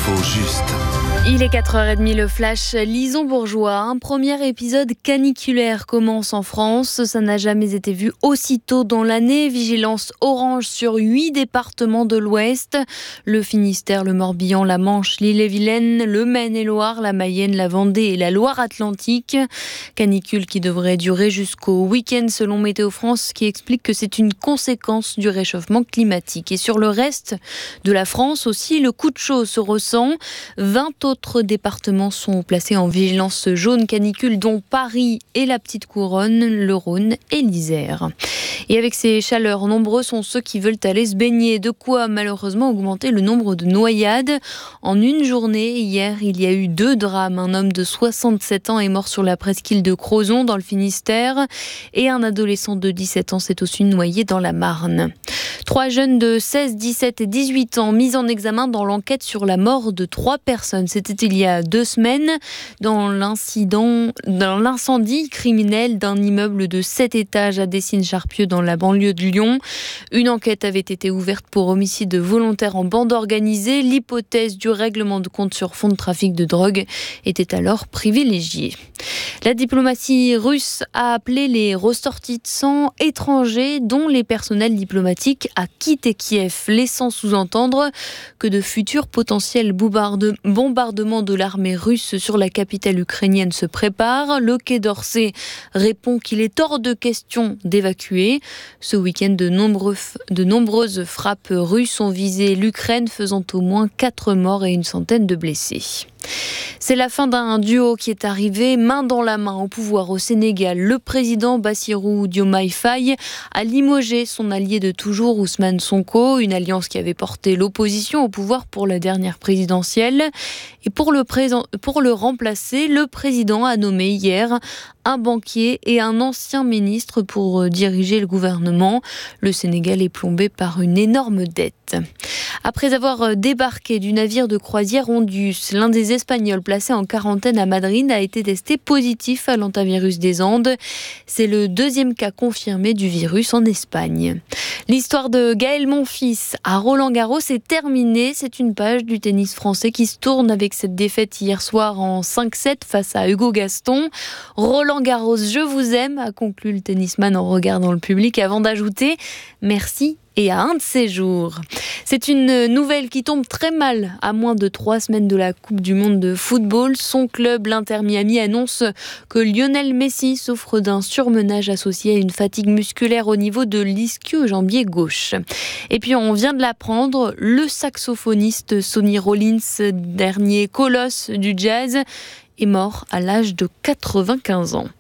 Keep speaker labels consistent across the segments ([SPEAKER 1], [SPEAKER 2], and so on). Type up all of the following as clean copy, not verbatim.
[SPEAKER 1] L'info juste.
[SPEAKER 2] Il est 4h30, le flash Lison-Bourgeois. Un premier épisode caniculaire commence en France. Ça n'a jamais été vu aussitôt dans l'année. Vigilance orange sur 8 départements de l'Ouest. Le Finistère, le Morbihan, la Manche, l'Ille-et-Vilaine, le Maine-et-Loire, la Mayenne, la Vendée et la Loire-Atlantique. Canicule qui devrait durer jusqu'au week-end selon Météo France, qui explique que c'est une conséquence du réchauffement climatique. Et sur le reste de la France aussi, le coup de chaud se ressent. 20 autres départements sont placés en vigilance jaune canicule, dont Paris et la Petite Couronne, le Rhône et l'Isère. Et avec ces chaleurs, nombreux sont ceux qui veulent aller se baigner. De quoi malheureusement augmenter le nombre de noyades. En une journée, hier, il y a eu 2 drames. Un homme de 67 ans est mort sur la presqu'île de Crozon dans le Finistère. Et un adolescent de 17 ans s'est aussi noyé dans la Marne. 3 jeunes de 16, 17 et 18 ans mis en examen dans l'enquête sur la mort de 3 personnes. C'était il y a 2 semaines dans l'incendie criminel d'un immeuble de 7 étages à Dessines-Charpieu dans la banlieue de Lyon. Une enquête avait été ouverte pour homicide volontaire en bande organisée. L'hypothèse du règlement de compte sur fond de trafic de drogue était alors privilégiée. La diplomatie russe a appelé les ressortissants étrangers, dont les personnels diplomatiques, à quitter Kiev, laissant sous-entendre que de futurs potentiels bombardements de l'armée russe sur la capitale ukrainienne se préparent. Le Quai d'Orsay répond qu'il est hors de question d'évacuer. Ce week-end, de nombreuses frappes russes ont visé l'Ukraine, faisant au moins 4 morts et une centaine de blessés. C'est la fin d'un duo qui est arrivé main dans la main au pouvoir au Sénégal. Le président Bassirou Diomaye Faye a limogé son allié de toujours Ousmane Sonko, une alliance qui avait porté l'opposition au pouvoir pour la dernière présidentielle. Et pour le remplacer, le président a nommé hier un banquier et un ancien ministre pour diriger le gouvernement. Le Sénégal est plombé par une énorme dette. Après avoir débarqué du navire de croisière Ondus, l'un des Espagnols placés en quarantaine à Madrid a été testé positif à l'hantavirus des Andes. C'est le 2e cas confirmé du virus en Espagne. L'histoire de Gaël Monfils à Roland-Garros est terminée. C'est une page du tennis français qui se tourne avec cette défaite hier soir en 5-7 face à Hugo Gaston. Roland-Garros, je vous aime, a conclu le tennisman en regardant le public avant d'ajouter « Merci ». Et à un de ces jours. C'est une nouvelle qui tombe très mal à moins de 3 semaines de la Coupe du Monde de football. Son club, l'Inter Miami, annonce que Lionel Messi souffre d'un surmenage associé à une fatigue musculaire au niveau de l'ischio-jambier gauche. Et puis on vient de l'apprendre, le saxophoniste Sonny Rollins, dernier colosse du jazz, est mort à l'âge de 95 ans.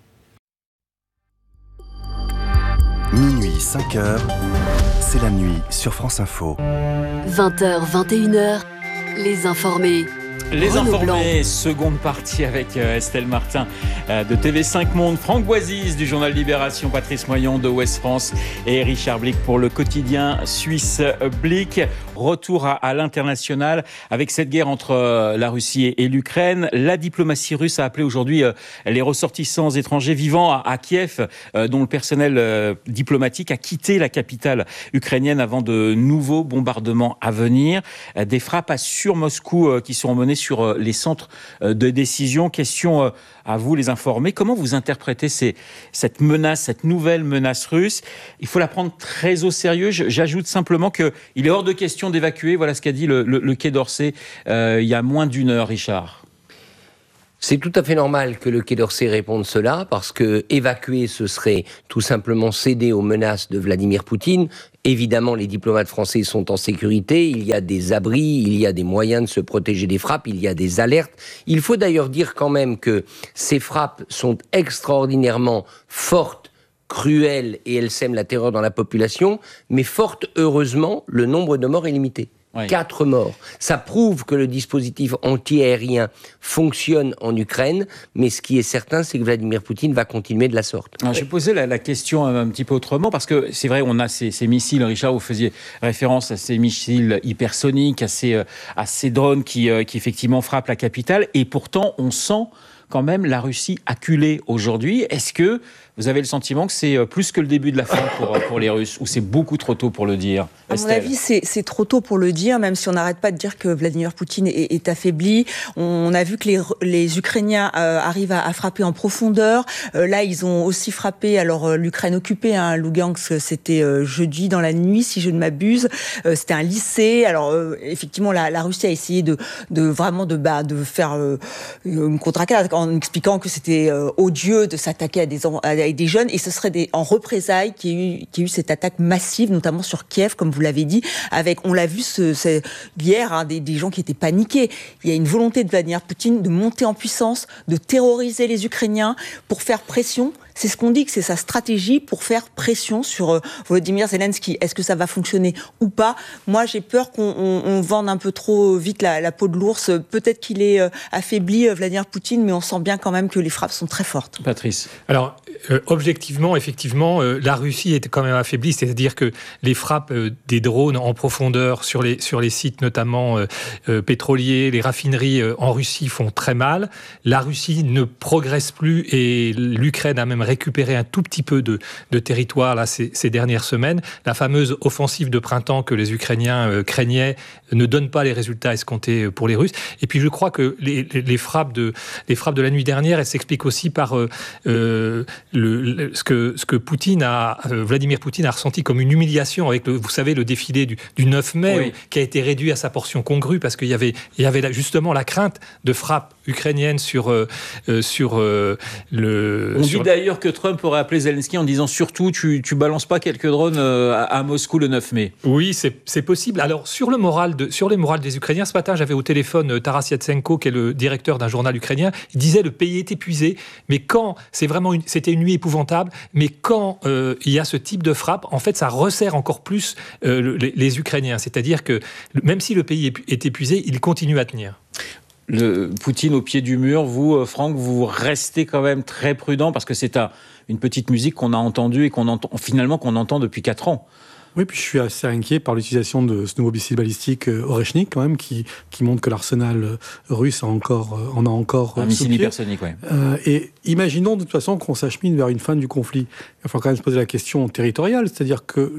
[SPEAKER 1] Minuit, 5h, c'est la nuit sur France Info.
[SPEAKER 3] 20h, 21h, les informés.
[SPEAKER 4] Les
[SPEAKER 3] Renaud
[SPEAKER 4] informés,
[SPEAKER 3] Blanc.
[SPEAKER 4] seconde partie avec Estelle Martin de TV5 Monde, Franck Boisise du journal Libération, Patrice Moyon de Ouest France et Richard Blick pour le quotidien suisse Blick. Retour à l'international avec cette guerre entre la Russie et l'Ukraine. La diplomatie russe a appelé aujourd'hui les ressortissants étrangers vivant à Kiev, dont le personnel diplomatique a quitté la capitale ukrainienne avant de nouveaux bombardements à venir. Des frappes sur Moscou qui seront menées sur les centres de décision. Question à vous, les informés. Comment vous interprétez cette menace, cette nouvelle menace russe ? Il faut la prendre très au sérieux. J'ajoute simplement qu'il est hors de question d'évacuer. Voilà ce qu'a dit le Quai d'Orsay il y a moins d'1 heure, Richard.
[SPEAKER 5] C'est tout à fait normal que le Quai d'Orsay réponde cela, parce que évacuer, ce serait tout simplement céder aux menaces de Vladimir Poutine. Évidemment, les diplomates français sont en sécurité, il y a des abris, il y a des moyens de se protéger des frappes, il y a des alertes. Il faut d'ailleurs dire quand même que ces frappes sont extraordinairement fortes, cruelles, et elles sèment la terreur dans la population, mais fort heureusement, le nombre de morts est limité.
[SPEAKER 4] Oui.
[SPEAKER 5] 4 morts. Ça prouve que le dispositif anti-aérien fonctionne en Ukraine, mais ce qui est certain, c'est que Vladimir Poutine va continuer de la sorte.
[SPEAKER 4] Alors, je posais la question un petit peu autrement, parce que c'est vrai, on a ces missiles, Richard, vous faisiez référence à ces missiles hypersoniques, à ces drones qui effectivement frappent la capitale, et pourtant on sent quand même la Russie acculée aujourd'hui. Est-ce que vous avez le sentiment que c'est plus que le début de la fin pour les Russes, ou c'est beaucoup trop tôt pour le dire, Estelle ?
[SPEAKER 6] À mon avis, c'est trop tôt pour le dire, même si on n'arrête pas de dire que Vladimir Poutine est affaibli. On a vu que les Ukrainiens arrivent à frapper en profondeur. Là, ils ont aussi frappé, alors l'Ukraine occupée, Lougansk, c'était jeudi dans la nuit, si je ne m'abuse. C'était un lycée. Alors, effectivement, la Russie a essayé de faire une contre-attaque en expliquant que c'était odieux de s'attaquer à des jeunes, et ce serait en représailles qu'il y ait eu cette attaque massive, notamment sur Kiev, comme vous l'avez dit, on l'a vu hier, des gens qui étaient paniqués. Il y a une volonté de Vladimir Poutine de monter en puissance, de terroriser les Ukrainiens pour faire pression. C'est ce qu'on dit, que c'est sa stratégie pour faire pression sur Volodymyr Zelensky. Est-ce que ça va fonctionner ou pas ? Moi, j'ai peur qu'on vende un peu trop vite la peau de l'ours. Peut-être qu'il est affaibli, Vladimir Poutine, mais on sent bien quand même que les frappes sont très fortes.
[SPEAKER 4] Patrice.
[SPEAKER 7] Alors, objectivement, effectivement, la Russie est quand même affaiblie, c'est-à-dire que les frappes des drones en profondeur sur les sites notamment pétroliers, les raffineries en Russie font très mal. La Russie ne progresse plus et l'Ukraine a même récupéré un tout petit peu de territoire là, ces dernières semaines. La fameuse offensive de printemps que les Ukrainiens craignaient ne donne pas les résultats escomptés pour les Russes. Et puis je crois que les frappes de la nuit dernière, elles s'expliquent aussi par ce que Vladimir Poutine a ressenti comme une humiliation avec vous savez, le défilé du 9 mai, oui, qui a été réduit à sa portion congrue parce qu'il y avait justement la crainte de frappes ukrainiennes sur le...
[SPEAKER 4] On dit d'ailleurs que Trump aurait appelé Zelensky en disant surtout tu balances pas quelques drones à Moscou le 9 mai.
[SPEAKER 7] Oui, c'est possible. Alors sur les morales des Ukrainiens, ce matin j'avais au téléphone Taras Yatsenko, qui est le directeur d'un journal ukrainien. Il disait le pays est épuisé, mais quand c'était une nuit épouvantable, mais quand il y a ce type de frappe, en fait ça resserre encore plus les Ukrainiens. C'est-à-dire que même si le pays est épuisé, il continue à tenir.
[SPEAKER 4] Poutine au pied du mur, vous, Franck, vous restez quand même très prudent parce que c'est une petite musique qu'on a entendue et qu'on entend depuis 4 ans.
[SPEAKER 8] Oui, puis je suis assez inquiet par l'utilisation de ce nouveau missile balistique Oreshnik, quand même, qui montre que l'arsenal russe en a encore
[SPEAKER 4] un missile hypersonique, oui.
[SPEAKER 8] Et imaginons de toute façon qu'on s'achemine vers une fin du conflit. Il faut quand même se poser la question territoriale, c'est-à-dire que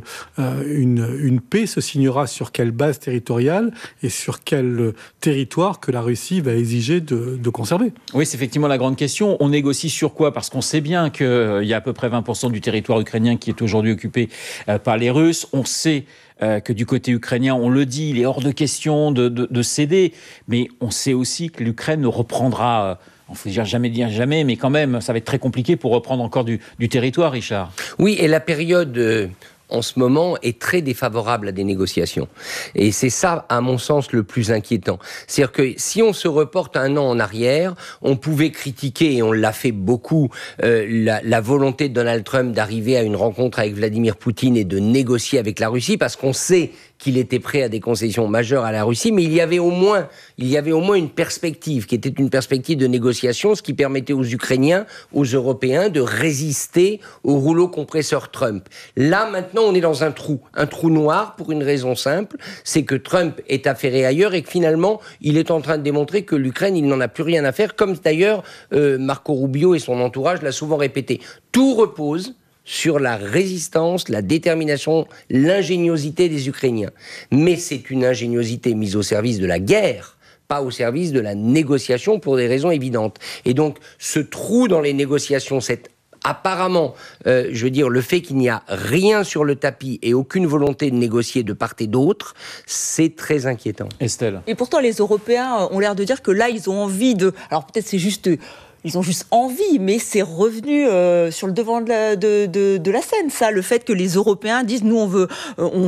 [SPEAKER 8] une paix se signera sur quelle base territoriale et sur quel territoire que la Russie va exiger de conserver.
[SPEAKER 4] Oui, c'est effectivement la grande question. On négocie sur quoi ? Parce qu'on sait bien qu'il y a à peu près 20% du territoire ukrainien qui est aujourd'hui occupé par les Russes. On sait que du côté ukrainien, on le dit, il est hors de question de céder. Mais on sait aussi que l'Ukraine ne reprendra... on ne faut jamais dire jamais, mais quand même, ça va être très compliqué pour reprendre encore du territoire, Richard.
[SPEAKER 5] Oui, et la période... en ce moment, est très défavorable à des négociations. Et c'est ça, à mon sens, le plus inquiétant. C'est-à-dire que si on se reporte 1 an en arrière, on pouvait critiquer, et on l'a fait beaucoup, la volonté de Donald Trump d'arriver à une rencontre avec Vladimir Poutine et de négocier avec la Russie, parce qu'on sait qu'il était prêt à des concessions majeures à la Russie, mais il y avait au moins une perspective, qui était une perspective de négociation, ce qui permettait aux Ukrainiens, aux Européens, de résister au rouleau compresseur Trump. Là, maintenant, on est dans un trou noir, pour une raison simple, c'est que Trump est affairé ailleurs et que finalement, il est en train de démontrer que l'Ukraine, il n'en a plus rien à faire, comme d'ailleurs Marco Rubio et son entourage l'a souvent répété. Tout repose sur la résistance, la détermination, l'ingéniosité des Ukrainiens. Mais c'est une ingéniosité mise au service de la guerre, pas au service de la négociation, pour des raisons évidentes. Et donc, ce trou dans les négociations, apparemment, le fait qu'il n'y a rien sur le tapis et aucune volonté de négocier de part et d'autre, c'est très inquiétant.
[SPEAKER 4] Estelle.
[SPEAKER 6] Et pourtant, les Européens ont l'air de dire que là, ils ont envie de... Alors peut-être c'est juste... Ils ont juste envie, mais c'est revenu sur le devant de la scène, ça, le fait que les Européens disent nous on veut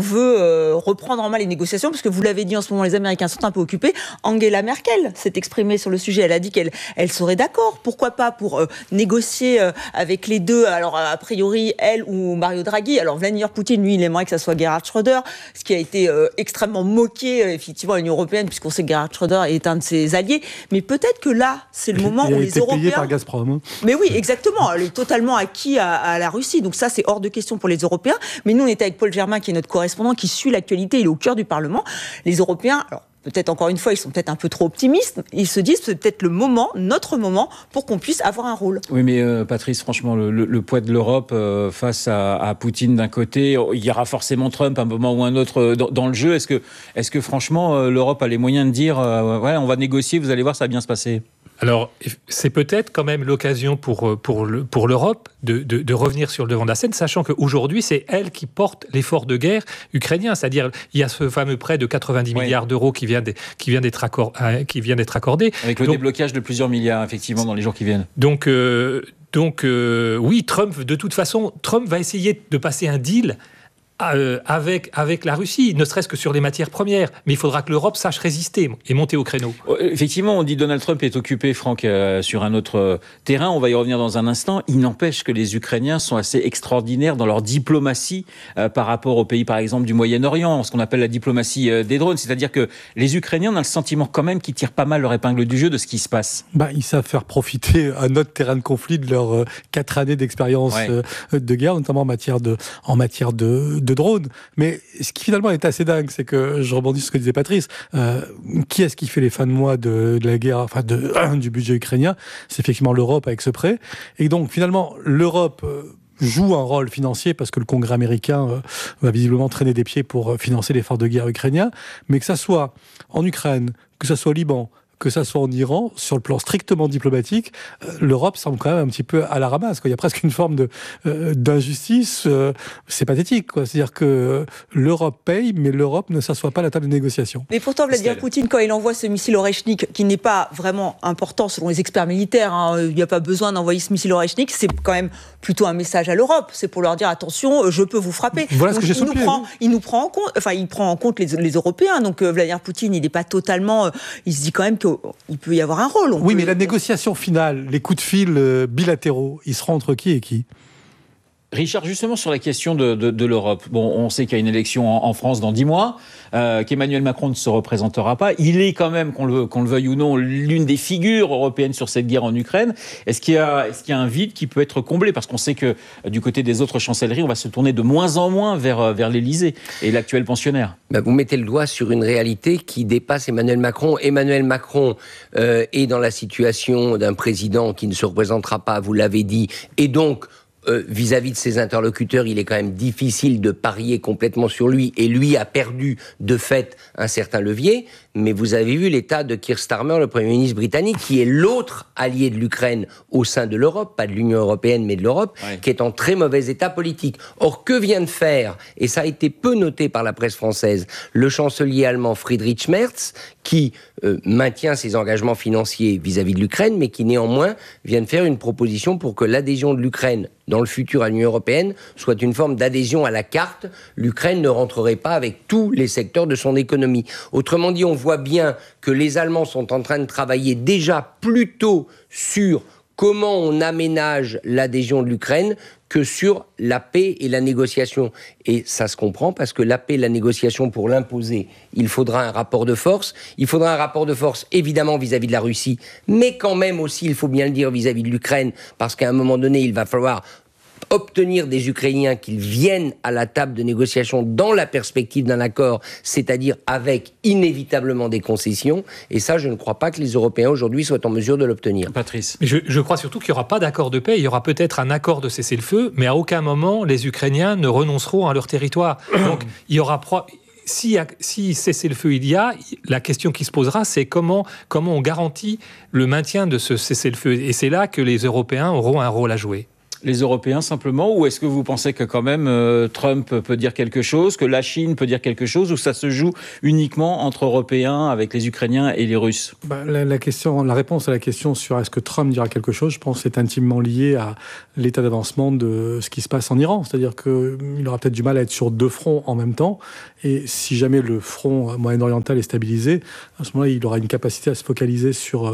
[SPEAKER 6] reprendre en main les négociations, parce que vous l'avez dit en ce moment, les Américains sont un peu occupés. Angela Merkel s'est exprimée sur le sujet, elle a dit qu'elle serait d'accord, pourquoi pas, pour négocier avec les deux, alors a priori elle ou Mario Draghi. Alors Vladimir Poutine, lui, il aimerait que ça soit Gerhard Schröder, ce qui a été extrêmement moqué effectivement à l'Union européenne, puisqu'on sait que Gerhard Schröder est un de ses alliés, mais peut-être que là c'est le moment où les Européens
[SPEAKER 8] par Gazprom.
[SPEAKER 6] Mais oui, exactement. Elle est totalement acquis à la Russie. Donc ça, c'est hors de question pour les Européens. Mais nous, on était avec Paul Germain, qui est notre correspondant, qui suit l'actualité. Il est au cœur du Parlement. Les Européens, alors, peut-être encore une fois, ils sont peut-être un peu trop optimistes. Ils se disent c'est peut-être notre moment, pour qu'on puisse avoir un rôle.
[SPEAKER 4] Oui, mais Patrice, franchement, le poids de l'Europe face à Poutine d'un côté, il y aura forcément Trump à un moment ou un autre dans le jeu. Est-ce que franchement, l'Europe a les moyens de dire ouais, on va négocier, vous allez voir, ça va bien se passer?
[SPEAKER 7] Alors, c'est peut-être quand même l'occasion pour l'Europe de revenir sur le devant de la scène, sachant qu'aujourd'hui, c'est elle qui porte l'effort de guerre ukrainien. C'est-à-dire, il y a ce fameux prêt de 90 milliards d'euros qui vient d'être accordé.
[SPEAKER 4] Avec le déblocage de plusieurs milliards, effectivement, dans les jours qui viennent.
[SPEAKER 7] Donc, oui, Trump, de toute façon, Trump va essayer de passer un deal avec la Russie, ne serait-ce que sur les matières premières. Mais il faudra que l'Europe sache résister et monter au créneau.
[SPEAKER 4] Effectivement, on dit Donald Trump est occupé, Franck, sur un autre terrain. On va y revenir dans un instant. Il n'empêche que les Ukrainiens sont assez extraordinaires dans leur diplomatie par rapport aux pays, par exemple, du Moyen-Orient, ce qu'on appelle la diplomatie des drones. C'est-à-dire que les Ukrainiens, on a le sentiment quand même qu'ils tirent pas mal leur épingle du jeu de ce qui se passe.
[SPEAKER 8] Ils savent faire profiter un autre terrain de conflit de leurs 4 années d'expérience de guerre, notamment en matière de drones. Mais ce qui finalement est assez dingue, c'est que, je rebondis sur ce que disait Patrice, qui est-ce qui fait les fins de mois de la guerre, enfin du budget ukrainien? C'est effectivement l'Europe avec ce prêt. Et donc finalement, l'Europe joue un rôle financier parce que le Congrès américain va visiblement traîner des pieds pour financer l'effort de guerre ukrainien. Mais que ça soit en Ukraine, que ça soit au Liban, que ça soit en Iran, sur le plan strictement diplomatique, l'Europe semble quand même un petit peu à la ramasse. Il y a presque une forme d'injustice. C'est pathétique, quoi. C'est-à-dire que l'Europe paye, mais l'Europe ne s'assoit pas à la table de négociation.
[SPEAKER 6] Mais pourtant, Vladimir Poutine, quand il envoie ce missile Oreshnik, qui n'est pas vraiment important selon les experts militaires, il n'y a pas besoin d'envoyer ce missile Oreshnik, c'est quand même plutôt un message à l'Europe. C'est pour leur dire attention, je peux vous frapper.
[SPEAKER 8] Voilà ce que j'ai sous le pied.
[SPEAKER 6] Il prend en compte les Européens. Donc Vladimir Poutine, il n'est pas totalement. Il se dit quand même qu'il peut y avoir un rôle.
[SPEAKER 8] Mais la négociation finale, les coups de fil bilatéraux, ils seront entre qui et qui ?
[SPEAKER 4] Richard, justement sur la question de l'Europe, on sait qu'il y a une élection en France dans 10 mois, qu'Emmanuel Macron ne se représentera pas. Il est quand même, qu'on le veuille ou non, l'une des figures européennes sur cette guerre en Ukraine. Est-ce qu'il y a un vide qui peut être comblé? Parce qu'on sait que du côté des autres chancelleries, on va se tourner de moins en moins vers l'Élysée et l'actuel pensionnaire.
[SPEAKER 5] Vous mettez le doigt sur une réalité qui dépasse Emmanuel Macron. Emmanuel Macron est dans la situation d'un président qui ne se représentera pas, vous l'avez dit, et donc vis-à-vis de ses interlocuteurs, il est quand même difficile de parier complètement sur lui, et lui a perdu de fait un certain levier. Mais vous avez vu l'état de Keir Starmer, le Premier ministre britannique, qui est l'autre allié de l'Ukraine au sein de l'Europe, pas de l'Union européenne, mais de l'Europe, qui est en très mauvais état politique. Or, que vient de faire, et ça a été peu noté par la presse française, le chancelier allemand Friedrich Merz, qui maintient ses engagements financiers vis-à-vis de l'Ukraine, mais qui néanmoins vient de faire une proposition pour que l'adhésion de l'Ukraine dans le futur à l'Union européenne soit une forme d'adhésion à la carte. L'Ukraine ne rentrerait pas avec tous les secteurs de son économie. Autrement dit, on voit bien que les Allemands sont en train de travailler déjà plutôt sur comment on aménage l'adhésion de l'Ukraine que sur la paix et la négociation. Et ça se comprend parce que la paix et la négociation, pour l'imposer, il faudra un rapport de force. Il faudra un rapport de force, évidemment, vis-à-vis de la Russie, mais quand même aussi, il faut bien le dire, vis-à-vis de l'Ukraine, parce qu'à un moment donné, il va falloir obtenir des Ukrainiens qu'ils viennent à la table de négociation dans la perspective d'un accord, c'est-à-dire avec inévitablement des concessions. Et ça, je ne crois pas que les Européens aujourd'hui soient en mesure de l'obtenir.
[SPEAKER 7] Patrice. Je crois surtout qu'il n'y aura pas d'accord de paix. Il y aura peut-être un accord de cessez-le-feu, mais à aucun moment les Ukrainiens ne renonceront à leur territoire. Donc il y aura si cessez-le-feu il y a, la question qui se posera, c'est comment on garantit le maintien de ce cessez-le-feu. Et c'est là que les Européens auront un rôle à jouer.
[SPEAKER 4] Les Européens simplement, ou est-ce que vous pensez que quand même Trump peut dire quelque chose, que la Chine peut dire quelque chose, ou ça se joue uniquement entre Européens avec les Ukrainiens et les Russes?
[SPEAKER 8] La réponse à la question sur est-ce que Trump dira quelque chose, je pense, est intimement liée à l'état d'avancement de ce qui se passe en Iran. C'est-à-dire qu'il aura peut-être du mal à être sur 2 fronts en même temps, et si jamais le front moyen-oriental est stabilisé, à ce moment-là, il aura une capacité à se focaliser sur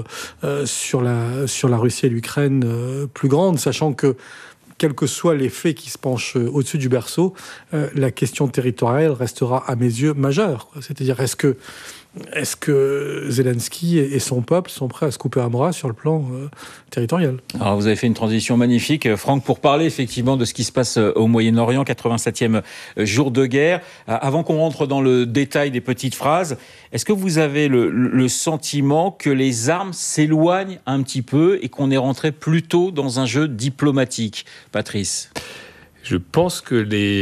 [SPEAKER 8] la Russie et l'Ukraine plus grande, sachant que quels que soient les faits qui se penchent au-dessus du berceau, la question territoriale restera, à mes yeux, majeure. C'est-à-dire, est-ce que est-ce que Zelensky et son peuple sont prêts à se couper un bras sur le plan territorial?
[SPEAKER 4] Alors vous avez fait une transition magnifique, Franck, pour parler effectivement de ce qui se passe au Moyen-Orient, 87e jour de guerre. Avant qu'on rentre dans le détail des petites phrases, est-ce que vous avez le sentiment que les armes s'éloignent un petit peu et qu'on est rentré plutôt dans un jeu diplomatique, Patrice ?
[SPEAKER 7] Je pense qu'on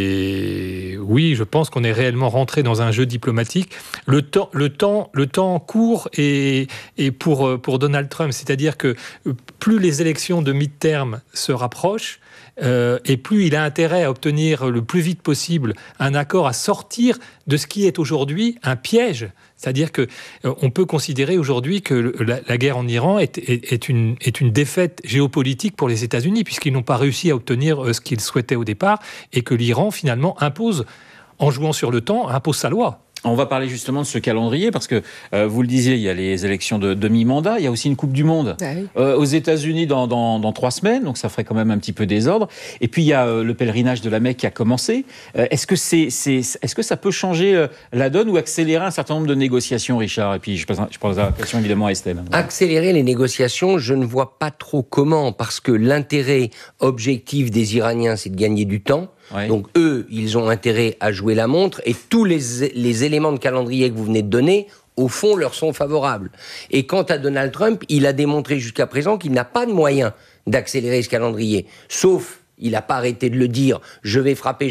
[SPEAKER 7] est réellement rentré dans un jeu diplomatique. Le temps court et pour Donald Trump, c'est-à-dire que plus les élections de mi-terme se rapprochent, et plus il a intérêt à obtenir le plus vite possible un accord, à sortir de ce qui est aujourd'hui un piège. C'est-à-dire qu'on peut considérer aujourd'hui que la guerre en Iran est une défaite géopolitique pour les États-Unis, puisqu'ils n'ont pas réussi à obtenir ce qu'ils souhaitaient au départ, et que l'Iran, finalement, impose, en jouant sur le temps, impose sa loi.
[SPEAKER 4] On va parler justement de ce calendrier parce que, vous le disiez, il y a les élections de mi-mandat, il y a aussi une Coupe du Monde aux États-Unis dans 3 semaines, donc ça ferait quand même un petit peu désordre. Et puis il y a le pèlerinage de la Mecque qui a commencé. Est-ce que ça peut changer la donne ou accélérer un certain nombre de négociations, Richard? Et puis je pose la question évidemment à Estelle.
[SPEAKER 5] Accélérer les négociations, je ne vois pas trop comment, parce que l'intérêt objectif des Iraniens, c'est de gagner du temps. Ouais. Donc eux, ils ont intérêt à jouer la montre, et tous les éléments de calendrier que vous venez de donner, au fond, leur sont favorables. Et quant à Donald Trump, il a démontré jusqu'à présent qu'il n'a pas de moyen d'accélérer ce calendrier, sauf... Il n'a pas arrêté de le dire, je vais frapper,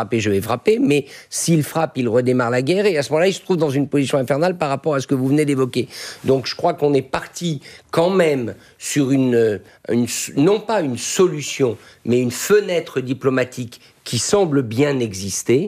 [SPEAKER 5] mais s'il frappe, il redémarre la guerre, et à ce moment-là, il se trouve dans une position infernale par rapport à ce que vous venez d'évoquer. Donc je crois qu'on est parti quand même sur non pas une solution, mais une fenêtre diplomatique qui semble bien exister.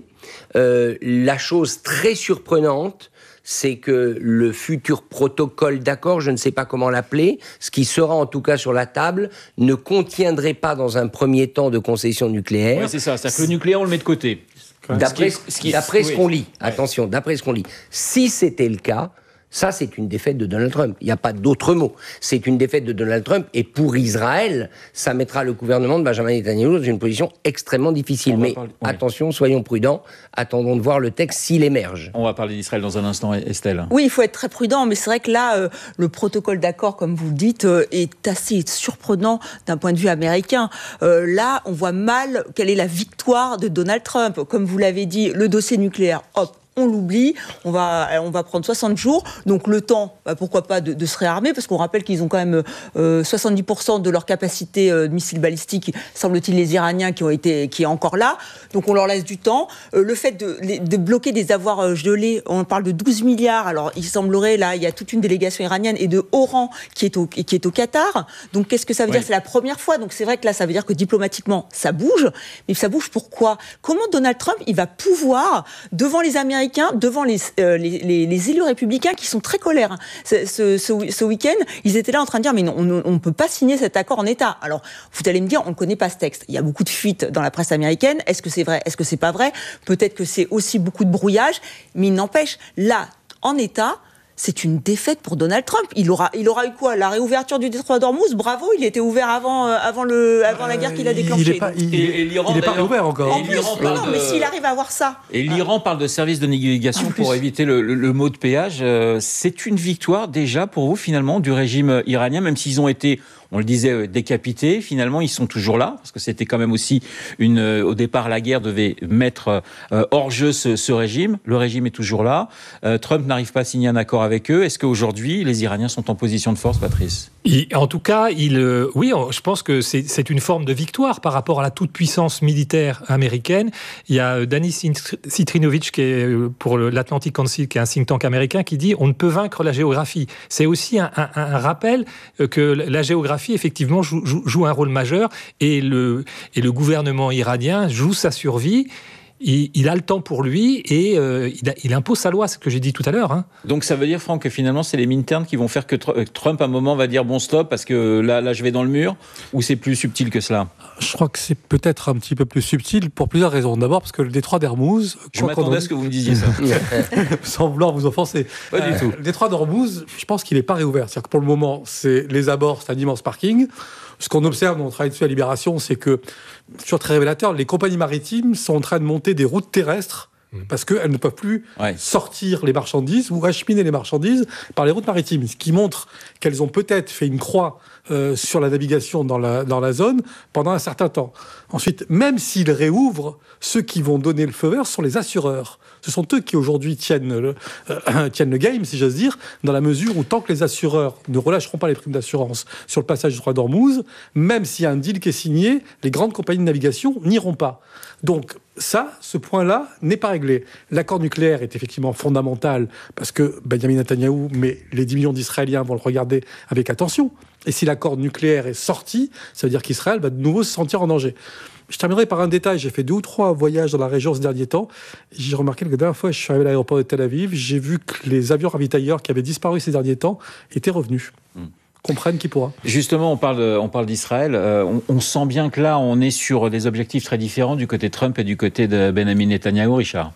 [SPEAKER 5] La chose très surprenante, c'est que le futur protocole d'accord, je ne sais pas comment l'appeler, ce qui sera en tout cas sur la table, ne contiendrait pas dans un premier temps de concession nucléaire.
[SPEAKER 4] Oui, c'est ça. C'est-à-dire que le nucléaire, on le met de côté.
[SPEAKER 5] D'après ce qu'on lit, attention, d'après ce qu'on lit, si c'était le cas, ça, c'est une défaite de Donald Trump. Il n'y a pas d'autre mot. C'est une défaite de Donald Trump. Et pour Israël, ça mettra le gouvernement de Benjamin Netanyahu dans une position extrêmement difficile. Mais attention, soyons prudents. Attendons de voir le texte s'il émerge.
[SPEAKER 4] On va parler d'Israël dans un instant, Estelle.
[SPEAKER 6] Oui, il faut être très prudent. Mais c'est vrai que là, le protocole d'accord, comme vous le dites, est assez surprenant d'un point de vue américain. Là, on voit mal quelle est la victoire de Donald Trump. Comme vous l'avez dit, le dossier nucléaire, hop, on l'oublie, on va prendre 60 jours, donc le temps, pourquoi pas, de se réarmer, parce qu'on rappelle qu'ils ont quand même 70% de leur capacité de missiles balistiques, semble-t-il, les Iraniens qui est encore là, donc on leur laisse du temps. Le fait de bloquer des avoirs gelés, on parle de 12 milliards, alors il semblerait, là, il y a toute une délégation iranienne et de haut rang qui est au Qatar, donc qu'est-ce que ça veut dire? C'est la première fois, donc c'est vrai que là, ça veut dire que diplomatiquement, ça bouge, mais ça bouge pourquoi? Comment Donald Trump, il va pouvoir, devant les Américains, devant les élus républicains qui sont très colères. Ce week-end, ils étaient là en train de dire mais non, on ne peut pas signer cet accord en état. Alors, vous allez me dire, on ne connaît pas ce texte. Il y a beaucoup de fuites dans la presse américaine. Est-ce que c'est vrai? Est-ce que c'est pas vrai? Peut-être que c'est aussi beaucoup de brouillage. Mais il n'empêche, là, en état, c'est une défaite pour Donald Trump. Il aura eu quoi? La réouverture du détroit d'Ormuz, bravo, il était ouvert avant la guerre qu'il a déclenchée.
[SPEAKER 8] Il n'est pas réouvert encore.
[SPEAKER 6] En plus, mais s'il arrive à avoir ça.
[SPEAKER 4] Et l'Iran parle de service de navigation pour éviter le mot de péage. C'est une victoire déjà pour vous finalement du régime iranien, même s'ils ont été, on le disait, décapités. Finalement, ils sont toujours là, parce que c'était quand même aussi au départ, la guerre devait mettre hors jeu ce régime. Le régime est toujours là. Trump n'arrive pas à signer un accord avec eux. Est-ce qu'aujourd'hui, les Iraniens sont en position de force, Patrice?
[SPEAKER 7] En tout cas, oui, je pense que c'est une forme de victoire par rapport à la toute-puissance militaire américaine. Il y a Danny Citrinowicz, qui est pour l'Atlantic Council, qui est un think tank américain, qui dit « on ne peut vaincre la géographie ». C'est aussi un rappel que la géographie, effectivement, joue un rôle majeur, et le gouvernement iranien joue sa survie. Il a le temps pour lui et il impose sa loi, c'est ce que j'ai dit tout à l'heure.
[SPEAKER 4] Donc ça veut dire, Franck, que finalement c'est les Minternes qui vont faire que Trump à un moment va dire bon stop parce que là je vais dans le mur, ou c'est plus subtil que cela?
[SPEAKER 8] Je crois que c'est peut-être un petit peu plus subtil pour plusieurs raisons. D'abord parce que le détroit d'Ormuz...
[SPEAKER 4] Je m'attendais à ce que vous me disiez ça.
[SPEAKER 8] Sans vouloir vous offenser.
[SPEAKER 4] Pas du tout.
[SPEAKER 8] Le détroit d'Ormuz, je pense qu'il n'est pas réouvert. C'est-à-dire que pour le moment, c'est les abords, c'est un immense parking. Ce qu'on observe dans le travail dessus à Libération, c'est que, toujours très révélateur, les compagnies maritimes sont en train de monter des routes terrestres parce qu'elles ne peuvent plus sortir les marchandises ou acheminer les marchandises par les routes maritimes, ce qui montre qu'elles ont peut-être fait une croix sur la navigation dans la zone pendant un certain temps. Ensuite, même s'ils réouvrent, ceux qui vont donner le feu vert sont les assureurs. Ce sont eux qui aujourd'hui tiennent le game, si j'ose dire, dans la mesure où tant que les assureurs ne relâcheront pas les primes d'assurance sur le passage du Strait d'Ormuz, même s'il y a un deal qui est signé, les grandes compagnies de navigation n'iront pas. Donc ce point-là n'est pas réglé. L'accord nucléaire est effectivement fondamental parce que Benjamin Netanyahou, mais les 10 millions d'Israéliens vont le regarder avec attention. Et si l'accord nucléaire est sorti, ça veut dire qu'Israël va de nouveau se sentir en danger. Je terminerai par un détail. J'ai fait 2 ou 3 voyages dans la région ces derniers temps. J'ai remarqué que la dernière fois, je suis arrivé à l'aéroport de Tel Aviv, j'ai vu que les avions ravitailleurs qui avaient disparu ces derniers temps étaient revenus. Comprenne qui pourra.
[SPEAKER 4] Justement, on parle d'Israël. On sent bien que là, on est sur des objectifs très différents du côté de Trump et du côté de Benjamin Netanyahou, Richard.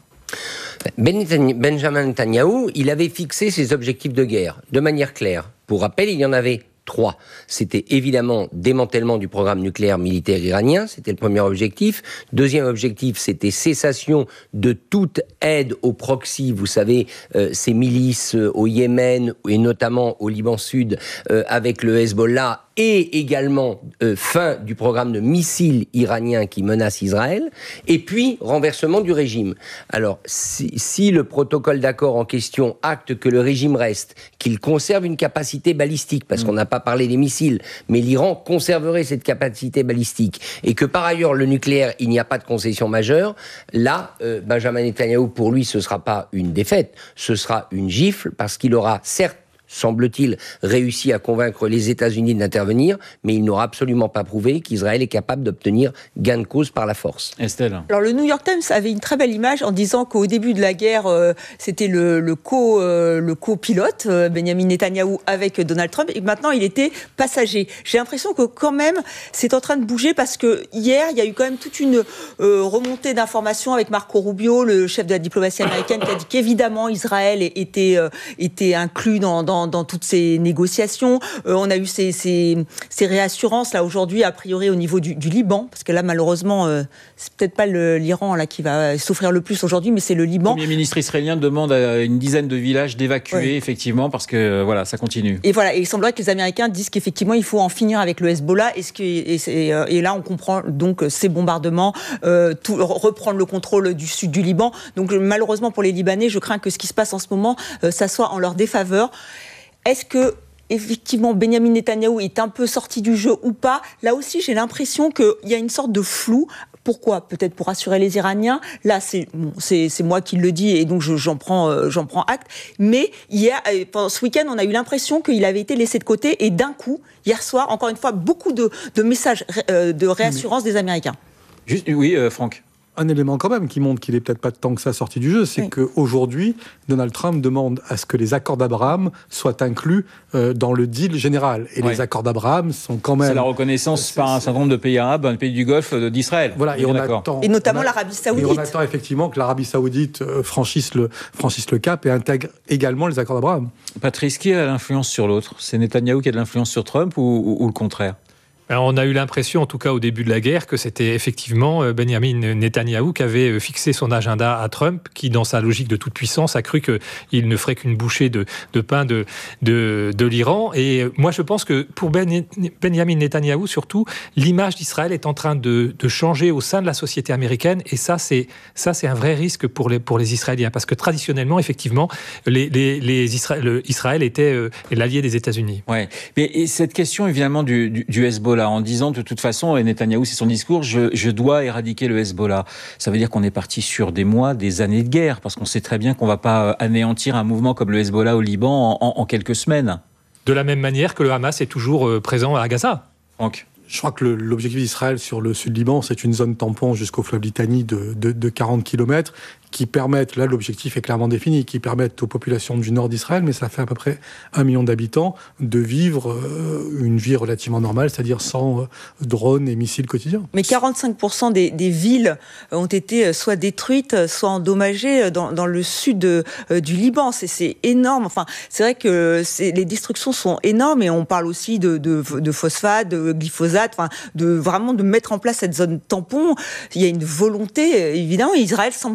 [SPEAKER 5] Benjamin Netanyahou, il avait fixé ses objectifs de guerre de manière claire. Pour rappel, il y en avait 3. C'était évidemment démantèlement du programme nucléaire militaire iranien, c'était le premier objectif. Deuxième objectif, c'était cessation de toute aide aux proxys, vous savez, ces milices au Yémen et notamment au Liban Sud avec le Hezbollah, et également fin du programme de missiles iraniens qui menace Israël, et puis renversement du régime. Alors, si le protocole d'accord en question acte que le régime reste, qu'il conserve une capacité balistique, parce qu'on n'a pas parlé des missiles, mais l'Iran conserverait cette capacité balistique, et que par ailleurs le nucléaire, il n'y a pas de concession majeure, là, Benjamin Netanyahou, pour lui, ce ne sera pas une défaite, ce sera une gifle, parce qu'il aura certes, semble-t-il, réussi à convaincre les États-Unis d'intervenir, mais il n'aura absolument pas prouvé qu'Israël est capable d'obtenir gain de cause par la force.
[SPEAKER 4] Estelle.
[SPEAKER 6] Alors le New York Times avait une très belle image en disant qu'au début de la guerre, c'était le copilote, Benjamin Netanyahou avec Donald Trump, et maintenant il était passager. J'ai l'impression que quand même, c'est en train de bouger parce que hier, il y a eu quand même toute une remontée d'informations avec Marco Rubio, le chef de la diplomatie américaine, qui a dit qu'évidemment Israël était inclus dans toutes ces négociations. On a eu ces réassurances là aujourd'hui, a priori au niveau du Liban, parce que là malheureusement c'est peut-être pas l'Iran là qui va souffrir le plus aujourd'hui, mais c'est le Liban.
[SPEAKER 4] Le Premier ministre israélien demande à une dizaine de villages d'évacuer effectivement parce que voilà, ça continue.
[SPEAKER 6] Et voilà, et il semblerait que les Américains disent qu'effectivement il faut en finir avec le Hezbollah, et là on comprend donc ces bombardements, reprendre le contrôle du sud du Liban. Donc malheureusement pour les Libanais, je crains que ce qui se passe en ce moment ça soit en leur défaveur. Est-ce que effectivement Benjamin Netanyahou est un peu sorti du jeu ou pas? Là aussi, j'ai l'impression qu'il y a une sorte de flou. Pourquoi? Peut-être pour rassurer les Iraniens. Là, c'est moi qui le dis et donc j'en prends acte. Mais hier, pendant ce week-end, on a eu l'impression qu'il avait été laissé de côté et d'un coup, hier soir, encore une fois, beaucoup de messages de réassurance des Américains.
[SPEAKER 4] Oui, Franck.
[SPEAKER 8] Un élément quand même qui montre qu'il n'est peut-être pas tant que ça sorti du jeu, c'est qu'aujourd'hui, Donald Trump demande à ce que les accords d'Abraham soient inclus dans le deal général. Et les accords d'Abraham sont quand même...
[SPEAKER 4] C'est la reconnaissance par un certain nombre de pays arabes, un pays du Golfe, d'Israël.
[SPEAKER 8] Voilà, et notamment l'Arabie Saoudite. Et on attend effectivement que l'Arabie Saoudite franchisse le cap et intègre également les accords d'Abraham.
[SPEAKER 4] Patrice, qui a l'influence sur l'autre? C'est Netanyahou qui a de l'influence sur Trump ou le contraire?
[SPEAKER 7] Alors, on a eu l'impression, en tout cas au début de la guerre, que c'était effectivement Benjamin Netanyahou qui avait fixé son agenda à Trump, qui, dans sa logique de toute puissance, a cru qu'il ne ferait qu'une bouchée de pain de l'Iran. Et moi, je pense que pour Benjamin Netanyahou, surtout, l'image d'Israël est en train de changer au sein de la société américaine. Et ça, c'est un vrai risque pour les Israéliens. Parce que traditionnellement, effectivement, Israël était l'allié des États-Unis.
[SPEAKER 4] Ouais. Mais cette question, évidemment, du Hezbollah, en disant de toute façon, et Netanyahou, c'est son discours, je dois éradiquer le Hezbollah. Ça veut dire qu'on est parti sur des mois, des années de guerre, parce qu'on sait très bien qu'on ne va pas anéantir un mouvement comme le Hezbollah au Liban en quelques semaines.
[SPEAKER 7] De la même manière que le Hamas est toujours présent à Gaza.
[SPEAKER 4] Franck.
[SPEAKER 8] Je crois que l'objectif d'Israël sur le sud Liban, c'est une zone tampon jusqu'au fleuve Litani de 40 km qui permettent, là l'objectif est clairement défini, qui permettent aux populations du nord d'Israël, mais ça fait à peu près 1 million d'habitants, de vivre une vie relativement normale, c'est-à-dire sans drones et missiles quotidiens.
[SPEAKER 6] Mais 45% des villes ont été soit détruites, soit endommagées dans le sud du Liban. C'est énorme. Enfin, c'est vrai que les destructions sont énormes et on parle aussi de phosphate, de glyphosate, enfin, vraiment de mettre en place cette zone tampon. Il y a une volonté, évidemment, et Israël semble vouloir aller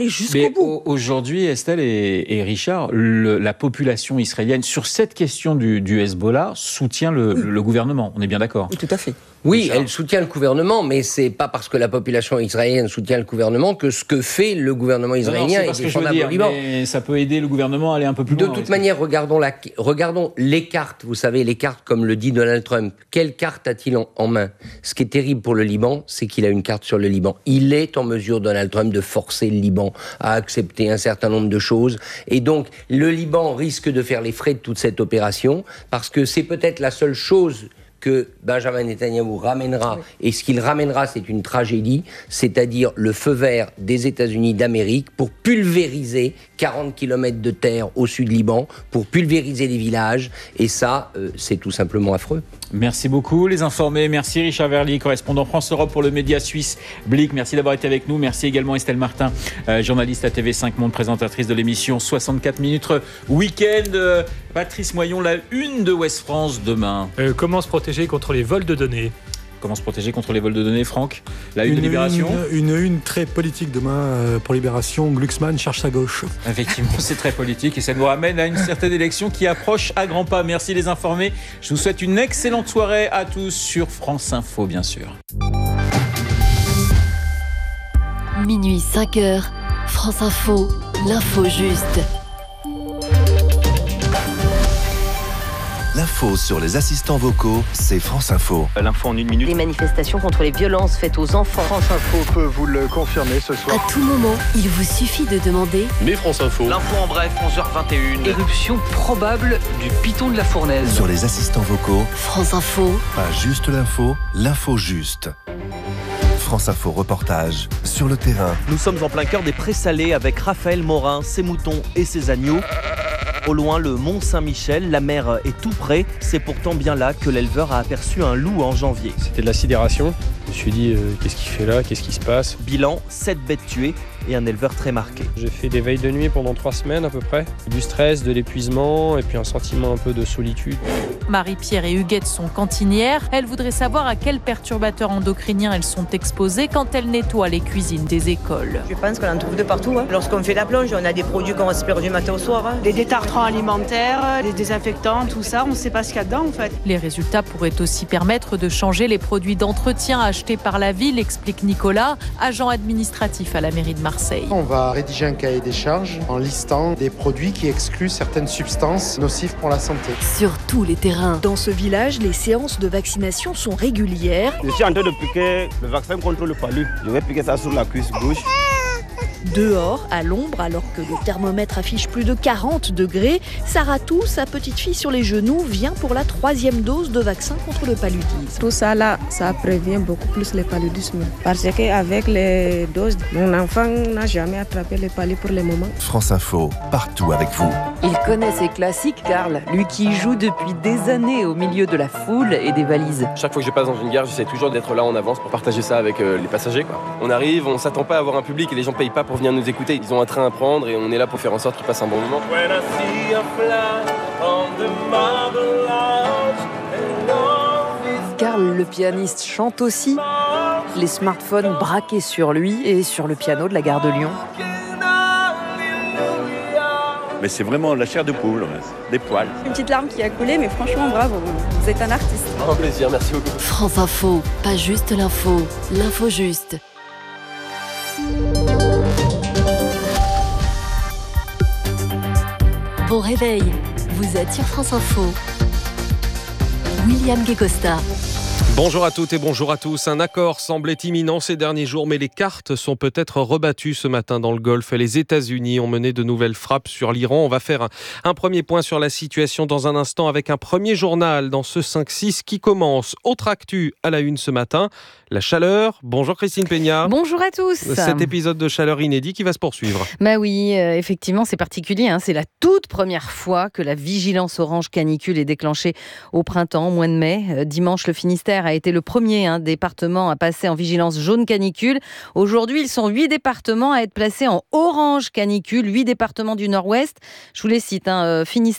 [SPEAKER 6] aller jusqu'au bout.
[SPEAKER 4] Aujourd'hui, Estelle et Richard, la population israélienne, sur cette question du Hezbollah, soutient le gouvernement. On est bien d'accord ?
[SPEAKER 6] Oui, tout à fait.
[SPEAKER 5] Oui,
[SPEAKER 4] Richard.
[SPEAKER 5] elle soutient le gouvernement, mais c'est pas parce que la population israélienne soutient le gouvernement que ce que fait le gouvernement israélien est défendable au Liban.
[SPEAKER 4] Mais ça peut aider le gouvernement à aller un peu plus loin.
[SPEAKER 5] De toute manière, regardons les cartes. Vous savez, les cartes, comme le dit Donald Trump. Quelle carte a-t-il en main ? Ce qui est terrible pour le Liban, c'est qu'il a une carte sur le Liban. Il est en mesure, Donald Trump, de forcer le Liban à accepter un certain nombre de choses. Et donc, le Liban risque de faire les frais de toute cette opération, parce que c'est peut-être la seule chose que Benjamin Netanyahou ramènera, oui. Et ce qu'il ramènera, c'est une tragédie, c'est-à-dire le feu vert des États-Unis d'Amérique pour pulvériser 40 km de terre au sud Liban, pour pulvériser les villages, et ça, c'est tout simplement affreux.
[SPEAKER 4] Merci beaucoup, les informés. Merci Richard Verly, correspondant France-Europe pour le média suisse Blick. Merci d'avoir été avec nous. Merci également Estelle Martin, journaliste à TV5 Monde, présentatrice de l'émission 64 minutes week-end. Patrice Moyon, la une de Ouest France demain.
[SPEAKER 7] Comment se protéger contre les vols de données ?
[SPEAKER 4] Comment se protéger contre les vols de données, Franck ? La une de Libération ?
[SPEAKER 8] Une très politique demain pour Libération. Glucksmann cherche sa gauche.
[SPEAKER 4] Effectivement, c'est très politique et ça nous ramène à une certaine élection qui approche à grands pas. Merci les informés. Je vous souhaite une excellente soirée à tous sur France Info, bien sûr.
[SPEAKER 3] Minuit 5h, France Info, l'info juste.
[SPEAKER 1] L'info sur les assistants vocaux, c'est France Info.
[SPEAKER 9] L'info en 1 minute.
[SPEAKER 10] Les manifestations contre les violences faites aux enfants.
[SPEAKER 9] France Info peut vous le confirmer ce soir.
[SPEAKER 3] À tout moment, il vous suffit de demander.
[SPEAKER 11] Mais France Info.
[SPEAKER 12] L'info en bref, 11h21.
[SPEAKER 13] Éruption probable du piton de la Fournaise.
[SPEAKER 1] Sur les assistants vocaux,
[SPEAKER 3] France Info.
[SPEAKER 1] Pas juste l'info, l'info juste. France Info reportage sur le terrain.
[SPEAKER 14] Nous sommes en plein cœur des prés salés avec Raphaël Morin, ses moutons et ses agneaux. Au loin, le Mont Saint-Michel, la mer est tout près. C'est pourtant bien là que l'éleveur a aperçu un loup en janvier.
[SPEAKER 11] C'était de la sidération. Je me suis dit, qu'est-ce qu'il fait là ? Qu'est-ce qui se passe ?
[SPEAKER 14] Bilan, 7 bêtes tuées et un éleveur très marqué.
[SPEAKER 11] J'ai fait des veilles de nuit pendant 3 semaines à peu près. Du stress, de l'épuisement et puis un sentiment un peu de solitude.
[SPEAKER 15] Marie-Pierre et Huguette sont cantinières. Elles voudraient savoir à quels perturbateurs endocriniens elles sont exposées quand elles nettoient les cuisines des écoles.
[SPEAKER 16] Je pense qu'on en trouve de partout. Lorsqu'on fait la plonge, on a des produits qu'on respire du matin au soir.
[SPEAKER 17] Des détartrants alimentaires, des désinfectants, tout ça, on ne sait pas ce qu'il y a dedans en fait.
[SPEAKER 15] Les résultats pourraient aussi permettre de changer les produits d'entretien achetés par la ville, explique Nicolas, agent administratif à la mairie de Marseille.
[SPEAKER 18] On va rédiger un cahier des charges en listant des produits qui excluent certaines substances nocives pour la santé.
[SPEAKER 3] Sur tous les terrains.
[SPEAKER 19] Dans ce village, les séances de vaccination sont régulières.
[SPEAKER 20] Je suis en train de piquer le vaccin contre le palu. Je vais piquer ça sur la cuisse gauche.
[SPEAKER 19] Dehors, à l'ombre, alors que le thermomètre affiche plus de 40 degrés, Saratou, sa petite fille sur les genoux, vient pour la 3e dose de vaccin contre le paludisme.
[SPEAKER 21] Tout ça là, ça prévient beaucoup plus le paludisme. Parce qu'avec les doses, mon enfant n'a jamais attrapé le palud pour le moment.
[SPEAKER 1] France Info, partout avec vous.
[SPEAKER 22] Il connaît ses classiques, Karl, lui qui joue depuis des années au milieu de la foule et des valises.
[SPEAKER 23] Chaque fois que je passe dans une gare, j'essaie toujours d'être là en avance pour partager ça avec les passagers, quoi. On arrive, on s'attend pas à avoir un public et les gens payent pas pour venir nous écouter. Ils ont un train à prendre et on est là pour faire en sorte qu'ils passent un bon moment.
[SPEAKER 22] Karl, le pianiste, chante aussi. Les smartphones braqués sur lui et sur le piano de la gare de Lyon.
[SPEAKER 24] Mais c'est vraiment la chair de poule, des poils.
[SPEAKER 25] Une petite larme qui a coulé, mais franchement, bravo, vous êtes un artiste.
[SPEAKER 23] Un plaisir, merci beaucoup.
[SPEAKER 3] France Info, pas juste l'info, l'info juste. Bon réveil, vous êtes sur France Info. William Guécosta.
[SPEAKER 26] Bonjour à toutes et bonjour à tous. Un accord semblait imminent ces derniers jours, mais les cartes sont peut-être rebattues ce matin dans le Golfe. Les États-Unis ont mené de nouvelles frappes sur l'Iran. On va faire un premier point sur la situation dans un instant avec un premier journal dans ce 5-6 qui commence. Autre actu à la une ce matin, la chaleur. Bonjour Christine Peña.
[SPEAKER 27] Bonjour à tous.
[SPEAKER 26] Cet épisode de chaleur inédit qui va se poursuivre.
[SPEAKER 27] Bah oui, effectivement, c'est particulier. C'est la toute première fois que la vigilance orange canicule est déclenchée au printemps, au mois de mai. Dimanche, le Finistère a été le premier département à passer en vigilance jaune canicule. Aujourd'hui, ils sont 8 départements à être placés en orange canicule, 8 départements du Nord-Ouest. Je vous les cite, Finistère,